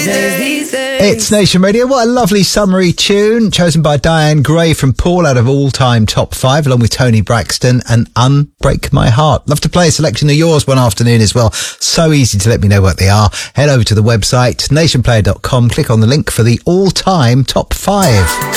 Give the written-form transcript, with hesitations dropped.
It's Nation Radio. What a lovely summery tune, chosen by Diane Gray from Paul out of all-time top 5, along with Tony Braxton and Unbreak My Heart. Love to play a selection of yours one afternoon as well. So easy to let me know what they are. Head over to the website, nationplayer.com, click on the link for the all-time top 5.